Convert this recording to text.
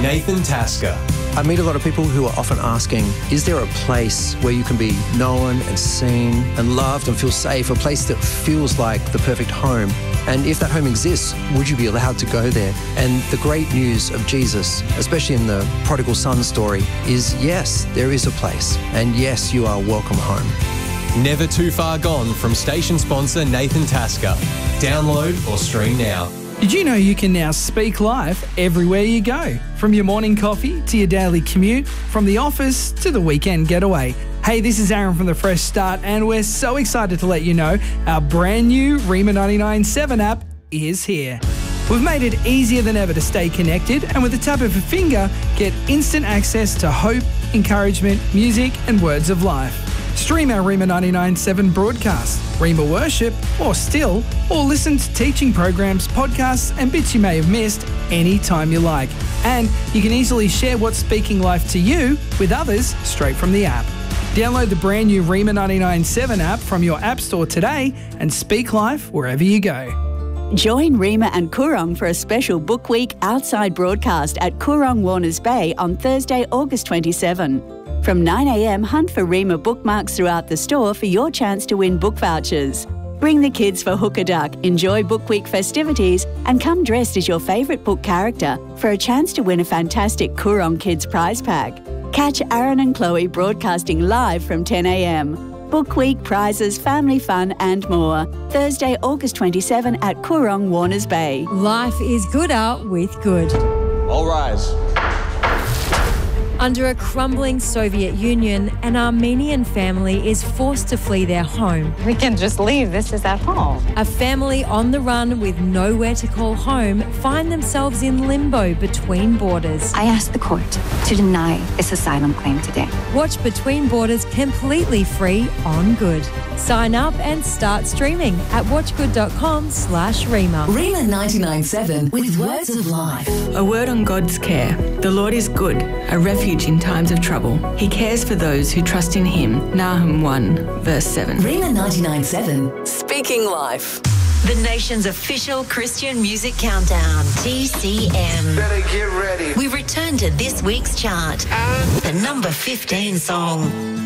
Nathan Tasker. I meet a lot of people who are often asking, is there a place where you can be known and seen and loved and feel safe, a place that feels like the perfect home? And if that home exists, would you be allowed to go there? And the great news of Jesus, especially in the prodigal son story, is yes, there is a place. And yes, you are welcome home. Never Too Far Gone from station sponsor Nathan Tasker. Download or stream now. Did you know you can now speak live everywhere you go? From your morning coffee to your daily commute, from the office to the weekend getaway. Hey, this is Aaron from The Fresh Start, and we're so excited to let you know our brand new Rima 99.7 app is here. We've made it easier than ever to stay connected, and with a tap of a finger, get instant access to hope, encouragement, music, and words of life. Stream our Rima 99.7 broadcast, Rima Worship, or listen to teaching programs, podcasts, and bits you may have missed anytime you like. And you can easily share what's speaking life to you with others straight from the app. Download the brand new Rima 99.7 app from your app store today and speak life wherever you go. Join Rima and Coorong for a special Book Week outside broadcast at Coorong Warners Bay on Thursday, August 27. From 9 a.m, hunt for Rima bookmarks throughout the store for your chance to win book vouchers. Bring the kids for Hook a Duck, enjoy Book Week festivities, and come dressed as your favourite book character for a chance to win a fantastic Coorong Kids prize pack. Catch Aaron and Chloe broadcasting live from 10 a.m. Book Week, prizes, family fun and more. Thursday, August 27 at Coorong Warners Bay. Life is gooder with good. All rise. Under a crumbling Soviet Union, an Armenian family is forced to flee their home. We can just leave. This is at home. A family on the run with nowhere to call home find themselves in limbo between borders. I asked the court to deny this asylum claim today. Watch Between Borders completely free on Good. Sign up and start streaming at watchgood.com/Rima. Rima 99.7 with words of life. A word on God's care. The Lord is good, a refuge in times of trouble. He cares for those who trust in him. Nahum 1, verse 7. Rima 99.7, speaking life. The nation's official Christian music countdown, TCM. Better get ready. We return to this week's chart. The number 15 song.